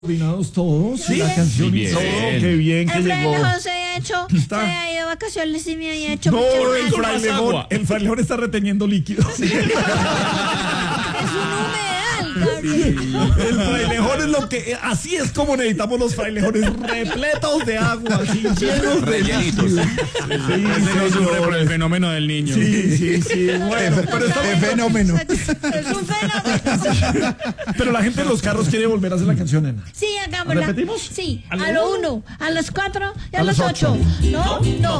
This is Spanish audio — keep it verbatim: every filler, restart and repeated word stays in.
Coordinados todos, ¿Sí? la canción Muy y bien. todo, qué bien que El llegó. fraile se había hecho, se había ido de vacaciones y me había hecho No, muchas el gracias. frailejón, agua. el frailejón está reteniendo líquidos. Es un humedal, Gabriel. El frailejón es lo que, así es como necesitamos los frailejones, repletos de agua, así, llenos de Rellenitos. líquidos. Ese no sufre por el fenómeno del niño. Sí, sí, sí, bueno, pero, está Qué fenómeno. Es un fenómeno. pero la gente en los carros quiere volver a hacer la canción, Nena. Sí, hagámosla. ¿Repetimos? Sí, ¿A a lo lo uno? uno, a los cuatro y a, A los los ocho. ocho. No, no.